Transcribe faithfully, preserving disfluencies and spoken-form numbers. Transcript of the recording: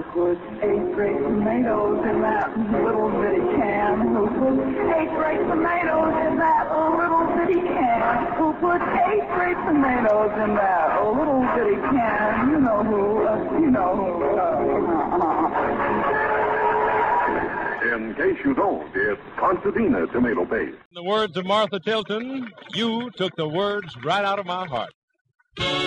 put eight great tomatoes in that little bitty can? Who put eight great tomatoes in that little bitty can? Who put eight great tomatoes in that little bitty can? You know who, uh, you know who. Uh, uh, In case you don't, it's Contadina tomato paste. In the words of Martha Tilton, you took the words right out of my heart.